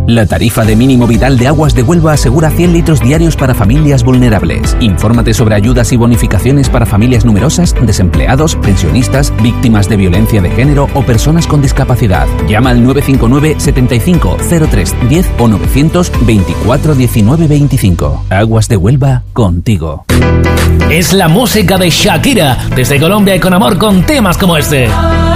La tarifa de mínimo vital de Aguas de Huelva asegura 100 litros diarios para familias vulnerables. Infórmate sobre ayudas y bonificaciones para familias numerosas, desempleados, pensionistas, víctimas de violencia de género o personas con discapacidad. Llama al 959 75 03 10 o 924 19 25. Aguas de Huelva, contigo. Es la música de Shakira, desde Colombia y con amor con temas como este.